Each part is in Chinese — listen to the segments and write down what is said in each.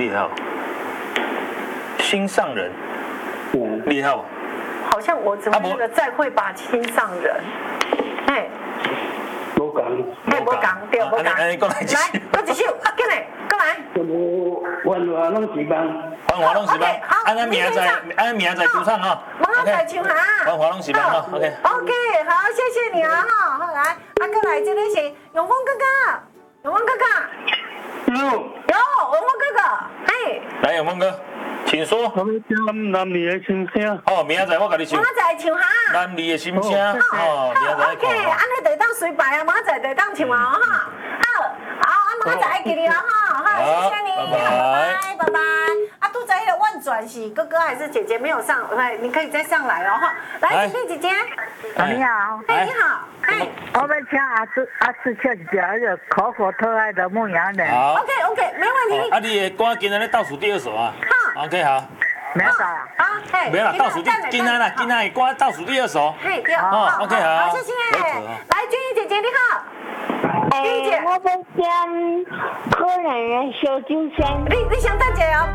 厉害哦。心上人，厉害不？ 好像我只会那个再会吧心上人，哎， 无讲， 哎，无讲，对，无讲。 来，过来一首， 过一首，进来，过来。 文化拢是帮， 文化拢是帮， 好， 安尼明仔主唱哈。 文化唱哈。 文化拢是帮哈 ，OK。 OK， 好，谢谢你啊哈，好来，过来这里是永丰哥哥，永丰哥哥。有，永丰哥哥，嘿。 来，永丰哥。请说。 我们唱男儿的心声。 哦，明仔我甲你唱。 明仔唱哈。 男儿的心声。哦，明仔。 OK， 安尼就当随排啊，明仔就当唱啊哈。好，明仔记你啊哈，好，谢谢你，拜拜。啊，拄才迄个万转是哥哥还是姐姐没有上，来，你可以再上来哦哈。来，姐姐姐。 你好。 哎，你好。哎， 我们请阿四唱一条那个可口特爱的牧羊人。 好。 OK， 没问题。 啊，你的歌今天倒数第2首啊。好。OK， 好。 没有啊。 嘿。 没啦，倒数今天的歌倒数第2首。 嘿，对。 哦 ，OK， 好。 好，谢谢。来，君怡姐姐你好。君怡姐， 我在讲可人人小金山。 你想大姐哦。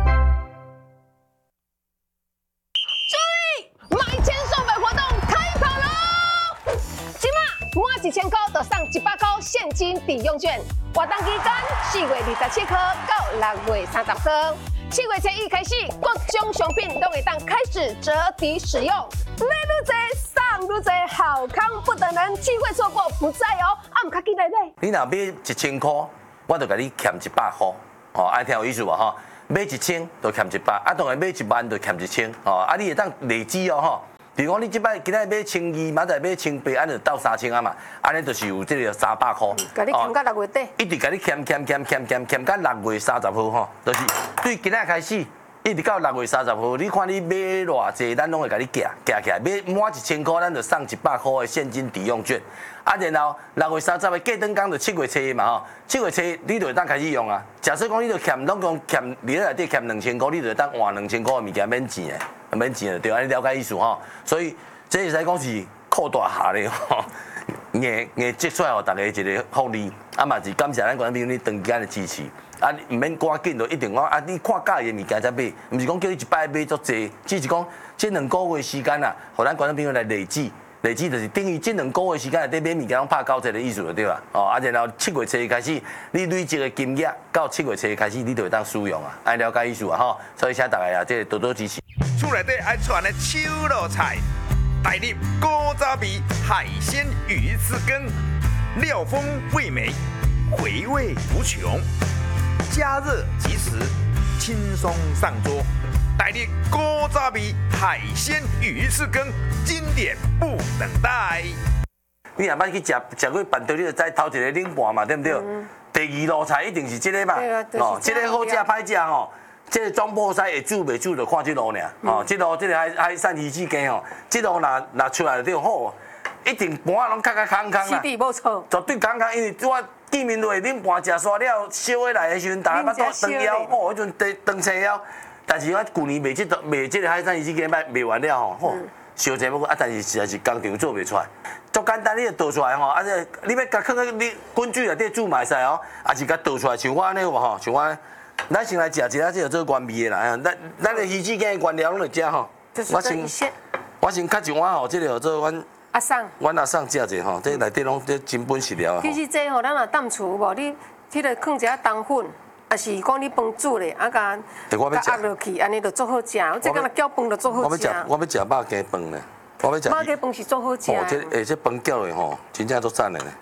买1000送百活动开跑喽！今嘛满1000块就送100块现金抵用券，活动期间4月27号到6月30号，7月初1开始，各种商品都会当开始折抵使用，买愈多送愈多，好康不等人，机会错过不再哦！啊，唔卡记得买。 你若买1000块，我就甲你欠100块，哦，爱听有意思无吼？买1000就欠100，啊，当然买1万就欠1000，哦，啊，你会当累积哦吼。比如讲，你即摆今仔买1200，明仔买1800，安尼就到3000啊嘛，安尼就是有这个300块。 甲你欠到6月底。 一直甲你欠到6月30号吼，就是对今仔开始，一直到6月30号，你看你买偌济，咱拢会甲你夹起来，买满1000块，咱就送100块的现金抵用券。啊，然后6月30号过灯工就7月初嘛吼，7月初你就会当开始用啊。假设讲你就欠总共欠你内底欠2000块，你就会当换2000块的物件免钱的，免钱的对，安尼了解意思吼。所以这会使讲是扩大下咧吼，硬积出来互大家一个福利，啊嘛是感谢咱观众朋友你长时间的支持。啊，唔免赶紧就一定讲啊，你看介意的物件才买，唔是讲叫你一摆买足济，只是讲这2个月时间啊，互咱观众朋友来累积。累积就是等于这2个月时间内底买物件拢拍90的意思就对啦。哦，啊，然后7月初开始，你累积的金额到7月初开始，你就会当使用啊，爱了解意思啊吼。所以请大家啊，这多多支持。 厝内底爱串的手路菜，带入古早味海鲜鱼翅羹，料丰味美，回味无穷，加热即食，轻松上桌。带入古早味海鲜鱼翅羹，经典不等待。 你下摆去食过板豆，你就知头一个冷盘嘛，对不对？第2道菜一定是这个嘛，哦，这个好食歹食吼，这个装菠菜会煮袂煮就看这路尔，哦，这个海产鱼翅羹吼，这路若出来就好，一定盘啊拢空空啦。 基地无错， 绝对空空，因为我见面落冷盘食煞了，烧起来的时阵，大家捌倒长腰，哦，迄阵长车腰。但是我旧年卖这个海产鱼翅羹卖完了吼，烧济要啊，但是实在是工厂做袂出来，足简单，你就倒出来吼，啊，你要甲放在你滚水内底煮嘛会使哦，啊是甲倒出来，像我安尼有无吼，像我，咱先来食一下这个做原味的啦，咱的鱼翅羹的原料拢来食吼，我先较一碗吼，这个做阮阿送， 阮阿送食者吼，这内底拢这真本实料啊。 其实这吼，咱若淡厝无，你迄个放一下冬粉。啊是讲你饭煮咧，啊甲压落去，安尼就做好食。我这敢若搅饭就做好食。 我要食肉羹饭咧，我要食。 肉羹饭是做好食。 哦，这饭搅落吼，真正足赞的咧。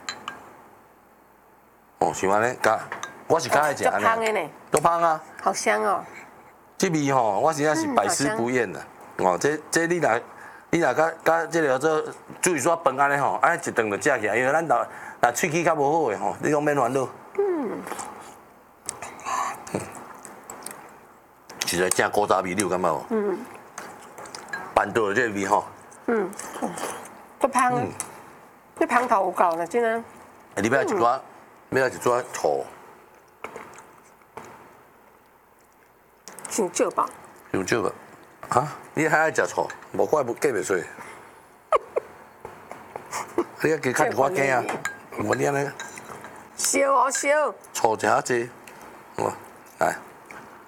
哦，像安尼，我是较爱食安尼。 香的呢。 都香啊。 好香哦。 这味吼，我真正是百吃不厌的。哦，这你若甲这个做煮一撮饭安尼吼，安尼一顿就食起来，因为咱若喙齿较无好的吼，你讲免烦恼。实在正古早味，你有感觉无？板豆的这个味吼。 不香，这香头有够了，真的。 你要一撮醋， 伤少吧？ 伤少吧？啊？你还爱食醋？无怪不计袂出。你加较一寡羹啊？无你安尼。 烧哦烧。 醋食较济，来。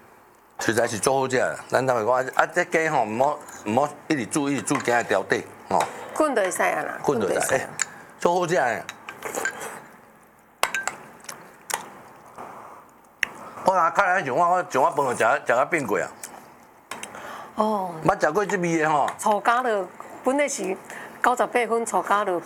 实在是做好食啦。咱头先讲这鸡吼，唔好一直煮鸡的条底吼。 滚就会使啊啦， 滚就使，做好食的。我看来像我饭就食到变过啊。 哦。 捌食过这味的吼。 醋加了，本来是98分，醋加了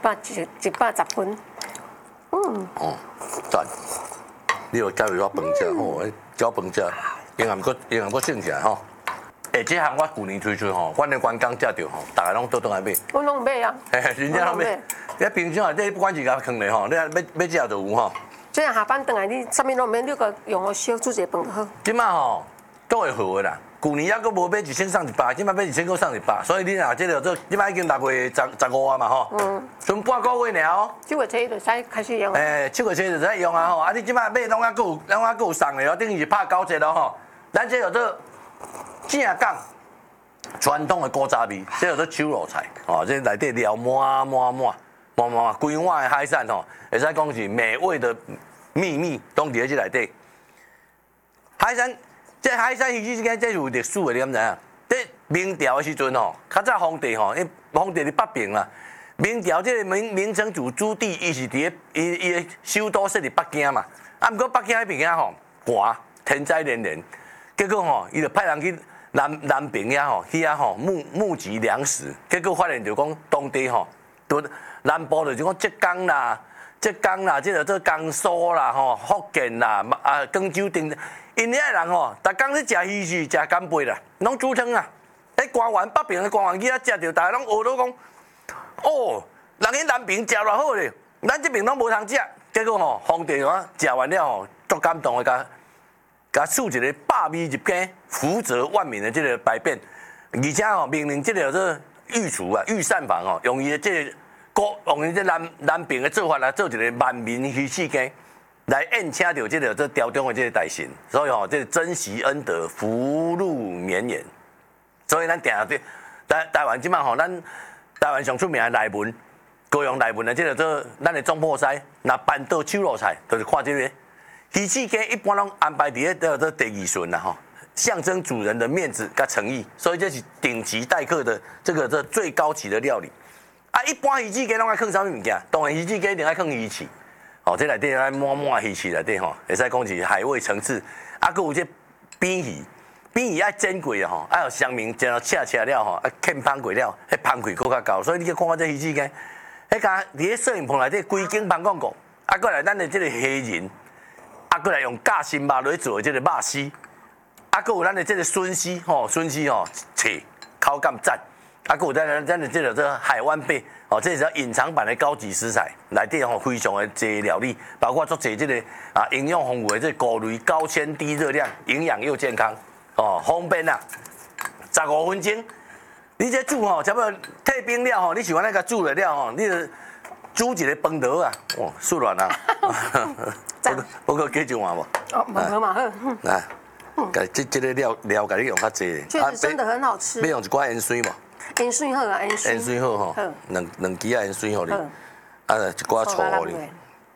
110分。嗯。 哦，赞！你有加入我饭食吼，交饭食，营养阁省起来吼。这项我去年推出吼，阮的员工食着吼，大家拢倒来买。 我拢买啊。 真正拢买。你冰箱内底不管是甲放咧吼，你要食就有吼。 这样下班回来，你啥物拢免，你个用我烧煮一个饭就好。 即摆吼都会好的啦。去年还阁无买1000送100，即摆买2000阁送100，所以你若即个做，即摆已经6月15啊嘛吼。嗯。剩半个月尔哦。7 月初就使开始用。 7月初就使用啊吼，啊你即摆买拢还阁有送的哦，等于是拍9折咯吼。咱这叫做正港传统的古早味，这叫做手螺菜哦，这内底料满，规碗的海产吼，会使讲是美味的秘密，拢伫咧这内底。海产，这海产鱼之间这是有历史的，你敢知影？这明朝的时阵吼，较早皇帝吼，因皇帝伫北平啦。明朝这个明成祖朱棣，伊是伫伊的首都设伫北京嘛。啊，毋过北京迄边啊吼，寒，天灾连连，结果吼，伊就派人去南平遐吼，去遐吼募集粮食，结果发现就讲当地吼，都南部就是讲浙江啦，即个做江苏啦吼，福建啦，广州等，因遐人吼，逐工咧食鱼翅、食干贝啦，拢煮汤啊。官员北平的官员去遐食着，大家拢学到讲，哦，人去南平食偌好咧，咱这边拢无通食。结果吼，皇帝啊食完了吼，足感动的甲赐一个百味入羹、福泽万民的这个百变，而且吼命令这个做御厨啊、御膳房吼，用伊的这个用伊这南平的做法来做一个万民鱼翅羹，来宴请到这个朝中的这个大臣，所以吼这个珍惜恩德、福禄绵延。所以咱定对台湾即摆吼，咱台湾上出名的内文，高雄内文的这个做咱的总铺师，那办到手螺菜，就是看这个。鱼翅羹一般拢安排伫咧第二顺啦吼，象征主人的面子甲诚意，所以这是顶级待客的这最高级的料理。啊，一般鱼翅羹拢爱放啥物物件？当然鱼翅羹一定爱放鱼翅，哦，这内底爱满鱼翅内底吼，会使讲是海味层次。啊，佮有这扁鱼爱煎过啊吼，爱有香明煎到赤了吼，啊欠芳过了，迄芳气更较高。所以你去看我这鱼翅羹，迄甲伫咧摄影棚内底规景放广告，啊，过来咱的这个虾仁。啊，过来用假心肉来做这个肉丝，啊，佮有咱的这个笋丝吼，脆，口感赞，啊，佮有咱的这个海湾贝，哦，这是隐藏版的高级食材，内底吼非常的侪料理，包括做侪这个营养丰富的这菇类，高纤低热量，营养又健康，哦，方便啊，15分钟，你这煮吼，差不多退冰了吼，你喜欢那个煮了了吼，你就煮一个饭盒啊，哦，速软啊。我可加一碗无？ 哦，蛮好嘛好。 来，这个料甲你用较济。 确实真的很好吃。 要用一寡盐水无？ 盐水好啊，盐水。 盐水好吼，两支盐水互你，啊，一寡醋互你。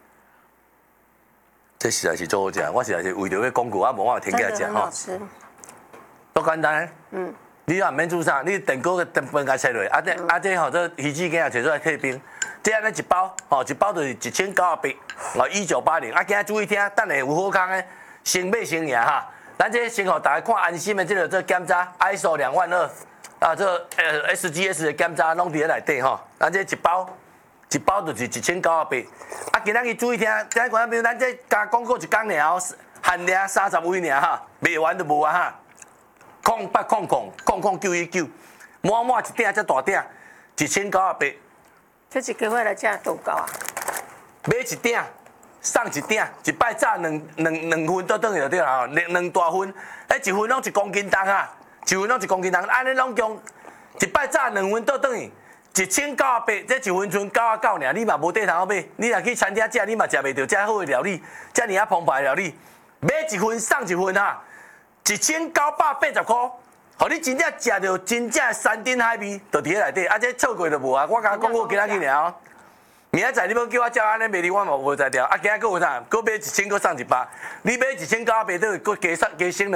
这实在是做好食，我实在是为着要广告，无法停起来食吼。多简单。嗯。你也毋免煮啥，你电锅电饭甲切落，这吼这鱼翅羹也切出来退冰。这安尼一包，吼一包就是1980，哦1980，啊，今仔注意听，等下有好康的，先买先赢哈。咱这先互大家看安心的这个检查 ，ISO 22000，啊，这SGS 的检查拢伫咧内底吼。咱这一包就是1980，啊，今仔日注意听，今仔观众朋友，咱这加广告一工尔，限量30位尔哈，卖完就无啊哈。08009999，满一鼎才大鼎，1980。 这一个月来吃多够啊！ 买一鼎，送一鼎，一摆炸两份倒转去就对啦吼，两大份，一份拢1公斤重啊，一份拢1公斤重，安尼拢共一摆炸2份倒转去，1980，这一份剩99尔，你嘛无地通买，你若去餐厅食，你嘛食袂到遮好的料理，遮尔啊澎湃的料理，买一份送一份哈，1980块。互你真正食到真正的山珍海味，就伫咧内底，啊，这错过就无啊！我甲讲过今仔日尔，明仔载你要叫我照安尼卖你，我嘛无才调。啊，今仔佫有啥？佫买1000，佫送100。你买1980，等于佫加省200